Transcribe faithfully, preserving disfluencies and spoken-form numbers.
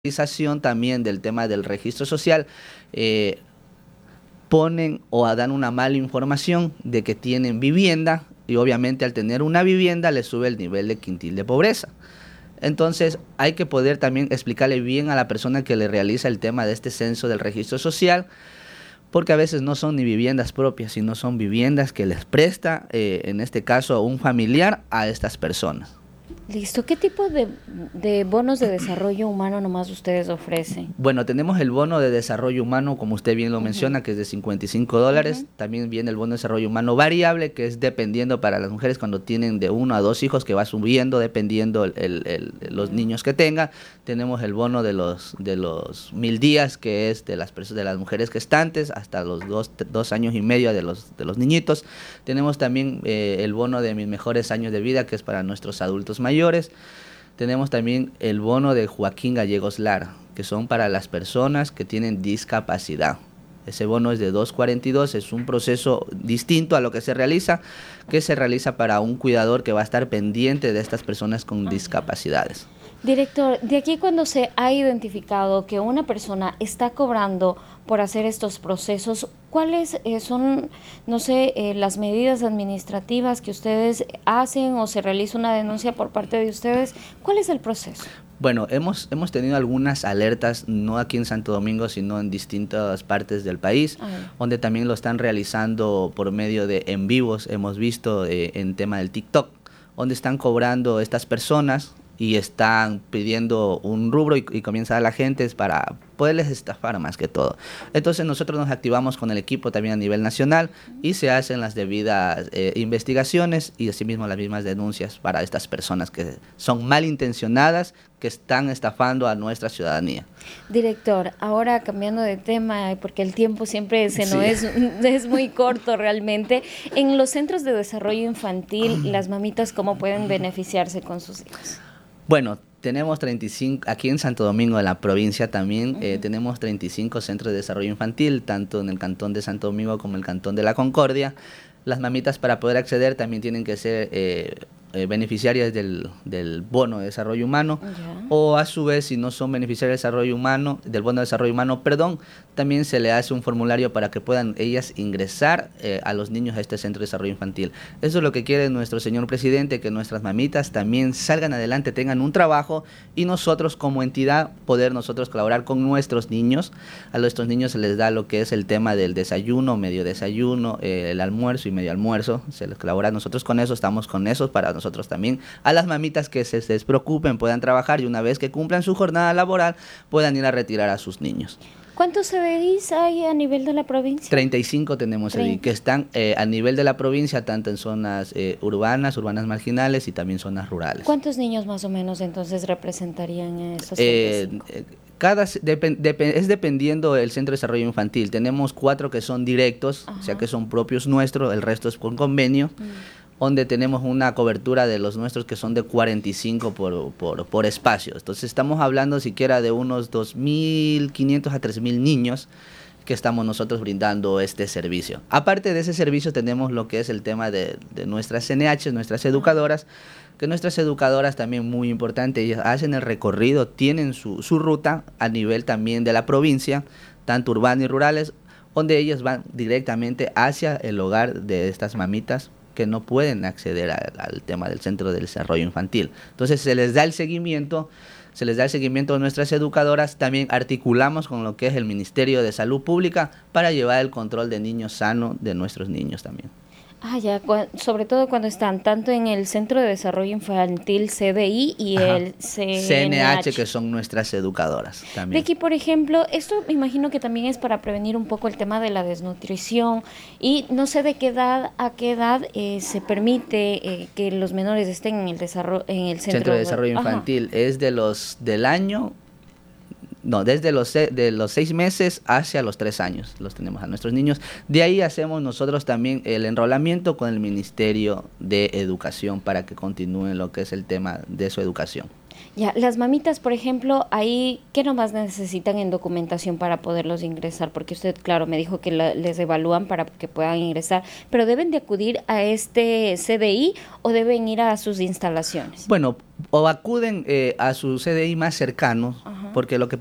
Realización también del tema del registro social, eh, ponen o dan una mala información de que tienen vivienda y obviamente al tener una vivienda les sube el nivel de quintil de pobreza. Entonces hay que poder también explicarle bien a la persona que le realiza el tema de este censo del registro social, porque a veces no son ni viviendas propias, sino son viviendas que les presta, eh, en este caso, un familiar a estas personas. Listo. ¿Qué tipo de, de bonos de desarrollo humano nomás ustedes ofrecen? Bueno, tenemos el bono de desarrollo humano, como usted bien lo uh-huh. menciona, que es de cincuenta y cinco dólares. Uh-huh. También viene el bono de desarrollo humano variable, que es dependiendo para las mujeres cuando tienen de uno a dos hijos, que va subiendo dependiendo el, el, el, los uh-huh. niños que tengan. Tenemos el bono de los de los mil días, que es de las de las mujeres gestantes, hasta los dos, dos años y medio de los, de los niñitos. Tenemos también eh, el bono de mis mejores años de vida, que es para nuestros adultos mayores. Tenemos también el bono de Joaquín Gallegos Lara, que son para las personas que tienen discapacidad. Ese bono es de dos cuarenta y dos, es un proceso distinto a lo que se realiza, que se realiza para un cuidador que va a estar pendiente de estas personas con discapacidades. Director, de aquí cuando se ha identificado que una persona está cobrando por hacer estos procesos, ¿cuáles eh, son, no sé, eh, las medidas administrativas que ustedes hacen o se realiza una denuncia por parte de ustedes? ¿Cuál es el proceso? Bueno, hemos, hemos tenido algunas alertas, no aquí en Santo Domingo, sino en distintas partes del país, Ay. donde también lo están realizando por medio de en vivos, hemos visto eh, en tema del TikTok, donde están cobrando estas personas y están pidiendo un rubro y, y comienza a la gente para poderles estafar más que todo. Entonces nosotros nos activamos con el equipo también a nivel nacional y se hacen las debidas eh, investigaciones y asimismo las mismas denuncias para estas personas que son malintencionadas, que están estafando a nuestra ciudadanía. Director, ahora cambiando de tema, porque el tiempo siempre se nos sí. es, es muy corto realmente, en los centros de desarrollo infantil, las mamitas, ¿cómo pueden beneficiarse con sus hijos? Bueno, tenemos treinta y cinco, aquí en Santo Domingo, en la provincia también, uh-huh. eh, tenemos treinta y cinco centros de desarrollo infantil, tanto en el cantón de Santo Domingo como en el cantón de La Concordia. Las mamitas para poder acceder también tienen que ser eh, eh, beneficiarias del, del bono de desarrollo humano, uh-huh. o a su vez, si no son beneficiarias de desarrollo humano, del bono de desarrollo humano, perdón, también se le hace un formulario para que puedan ellas ingresar eh, a los niños a este centro de desarrollo infantil. Eso es lo que quiere nuestro señor presidente, que nuestras mamitas también salgan adelante, tengan un trabajo y nosotros como entidad poder nosotros colaborar con nuestros niños. A nuestros niños se les da lo que es el tema del desayuno, medio desayuno, eh, el almuerzo y medio almuerzo, se les colabora. Nosotros con eso estamos con eso para nosotros también. A las mamitas que se, se despreocupen, puedan trabajar y una vez que cumplan su jornada laboral puedan ir a retirar a sus niños. ¿Cuántos C D Is hay a nivel de la provincia? treinta y cinco tenemos C D I, que están eh, a nivel de la provincia, tanto en zonas eh, urbanas, urbanas marginales y también zonas rurales. ¿Cuántos niños más o menos entonces representarían esos eh, treinta y cinco? Cada, dep, dep, es dependiendo del Centro de Desarrollo Infantil. Tenemos cuatro que son directos, Ajá. o sea que son propios nuestros, el resto es con convenio. Mm. Donde tenemos una cobertura de los nuestros que son de cuarenta y cinco por, por, por espacio. Entonces estamos hablando siquiera de unos dos mil quinientos a tres mil niños que estamos nosotros brindando este servicio. Aparte de ese servicio tenemos lo que es el tema de, de nuestras C N H, nuestras educadoras, que nuestras educadoras también muy importante, ellas hacen el recorrido, tienen su, su ruta a nivel también de la provincia, tanto urbanas y rurales, donde ellas van directamente hacia el hogar de estas mamitas que no pueden acceder a, al tema del Centro de Desarrollo Infantil. Entonces se les da el seguimiento, se les da el seguimiento a nuestras educadoras, también articulamos con lo que es el Ministerio de Salud Pública para llevar el control de niños sano de nuestros niños también. Ah, ya, sobre todo cuando están tanto en el Centro de Desarrollo Infantil C D I y Ajá. el C N H. C N H, que son nuestras educadoras también. De aquí, por ejemplo, esto me imagino que también es para prevenir un poco el tema de la desnutrición y no sé de qué edad a qué edad eh, se permite eh, que los menores estén en el desarrollo en el Centro, Centro de Desarrollo Ajá. Infantil. Es de los del año... No, desde los, de los seis meses hacia los tres años los tenemos a nuestros niños. De ahí hacemos nosotros también el enrolamiento con el Ministerio de Educación para que continúen lo que es el tema de su educación. Ya, las mamitas, por ejemplo, ahí, ¿qué nomás necesitan en documentación para poderlos ingresar? Porque usted, claro, me dijo que la, les evalúan para que puedan ingresar, pero ¿deben de acudir a este C D I o deben ir a sus instalaciones? Bueno, o acuden eh, a su C D I más cercano, Ajá. porque lo que